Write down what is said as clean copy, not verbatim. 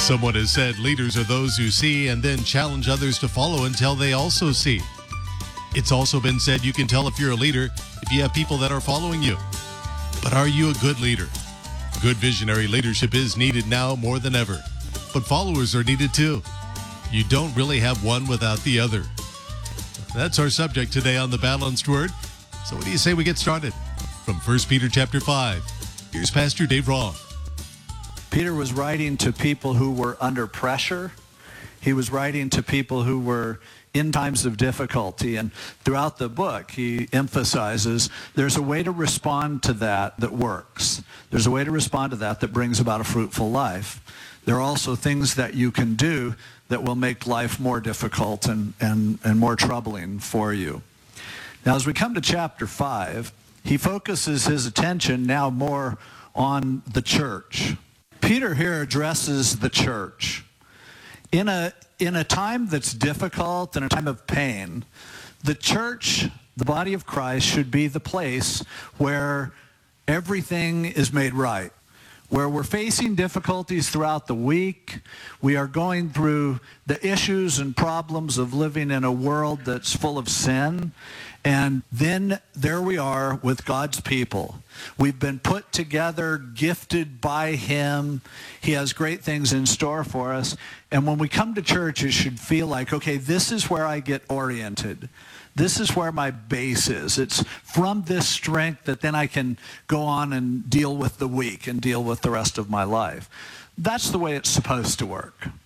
Someone has said leaders are those who see and then challenge others to follow until they also see. It's also been said you can tell if you're a leader if you have people that are following you. But are you a good leader? Good visionary leadership is needed now more than ever. But followers are needed too. You don't really have one without the other. That's our subject today on The Balanced Word. So what do you say we get started? From 1 Peter chapter 5, here's Pastor Dave Roth. Peter was writing to people who were under pressure. He was writing to people who were in times of difficulty. And throughout the book, he emphasizes there's a way to respond to that works. There's a way to respond to that brings about a fruitful life. There are also things that you can do that will make life more difficult and more troubling for you. Now, as we come to chapter 5, he focuses his attention now more on the church. Peter here addresses the church. In a time that's difficult, in a time of pain, the church, the body of Christ, should be the place where everything is made right, where we're facing difficulties throughout the week. We are going through the issues and problems of living in a world that's full of sin. And then there we are with God's people. We've been put together, gifted by Him. He has great things in store for us. And when we come to church, it should feel like, okay, this is where I get oriented. This is where my base is. It's from this strength that then I can go on and deal with the week and deal with the rest of my life. That's the way it's supposed to work.